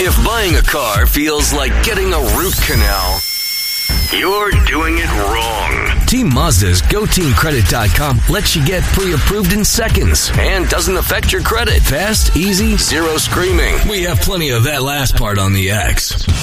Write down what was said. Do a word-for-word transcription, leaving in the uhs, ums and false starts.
If buying a car feels like getting a root canal, you're doing it wrong. Team Mazda's Go Team Credit dot com lets you get pre-approved in seconds and doesn't affect your credit. Fast, easy, zero screaming. We have plenty of that last part on the X.